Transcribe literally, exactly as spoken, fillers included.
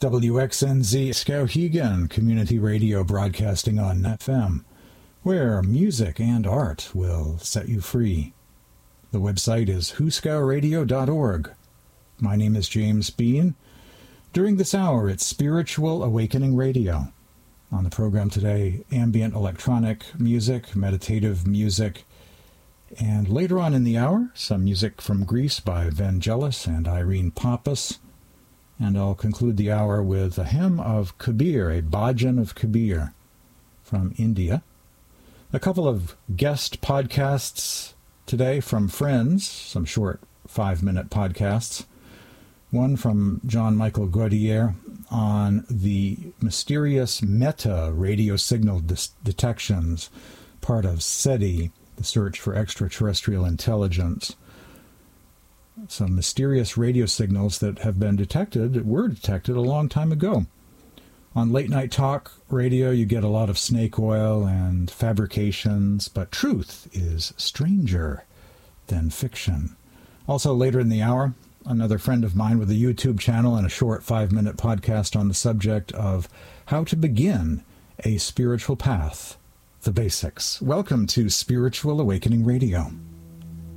W X N Z Skowhegan Community Radio, broadcasting on F M, where music and art will set you free. The website is huskow radio dot org. My name is James Bean. During this hour, it's Spiritual Awakening Radio. On the program today, ambient electronic music, meditative music, and later on in the hour, some music from Greece by Vangelis and Irene Pappas. And I'll conclude the hour with a hymn of Kabir, a bhajan of Kabir from India. A couple of guest podcasts today from friends, some short five-minute podcasts. One from John Michael Gaudier on the mysterious Meta radio signal dis- detections, part of SETI, the search for extraterrestrial intelligence. Some mysterious radio signals that have been detected, were detected a long time ago. On late night talk radio, you get a lot of snake oil and fabrications, but truth is stranger than fiction. Also later in the hour, another friend of mine with a YouTube channel and a short five-minute podcast on the subject of how to begin a spiritual path, the basics. Welcome to Spiritual Awakening Radio.